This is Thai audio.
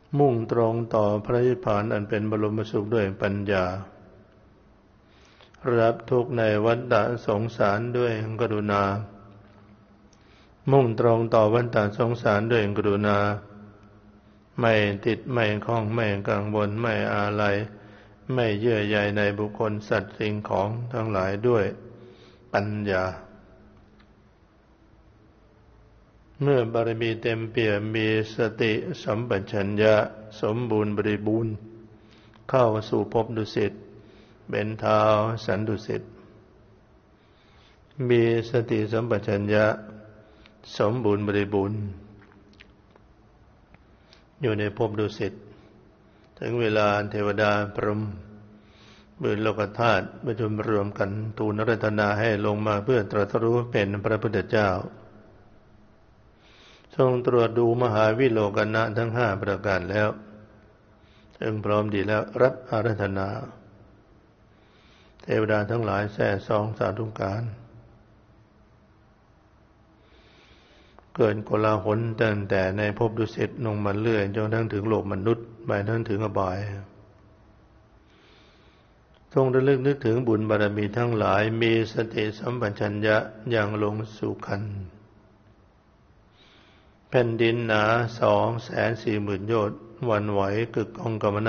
มุ่งตรงต่อพระนิพพานอันเป็นบรมสุขด้วยปัญญารับทุกข์ในวัฏฏะสงสารด้วยกรุณามุ่งตรงต่อวัฏฏะสงสารด้วยกรุณาไม่ติดไม่คล้องไม่กังวลไม่อาลัยไม่เยื่อใยในบุคคลสัตว์สิ่งของทั้งหลายด้วยปัญญาเมื่อบารมีเต็มเปี่ยมมีสติสัมปชัญญะสมบูรณ์บริบูรณ์เข้าสู่ภพดุสิตเป็นท้าวสันดุสิตมีสติสัมปชัญญะสมบูรณ์บริบูรณ์อยู่ในภพดุสิตถึงเวลาเทวดาพรหมหมื่นโลกธาตุประชุมรวมกันทูลอาราธนาให้ลงมาเพื่อตรัสรู้เป็นพระพุทธเจ้าทรงตรวจดูมหาวิโลกนะทั้ง5ประการแล้วจึงพร้อมดีแล้วรับอาราธนาเทวดาทั้งหลายแส่ซองสาธุการเกิดโกลาหลตั้งแต่ในภพดุสิตลงมาเรื่อยจนทั้งถึงโลกมนุษย์ไปทั้งถึงอบายทรงระลึกนึกถึงบุญบารมีทั้งหลายมีสติสัมปชัญญะอย่างลงสู่คันแผ่นดินหนา240,000 โยชน์หวั่นไหวกึกก้องกำมะ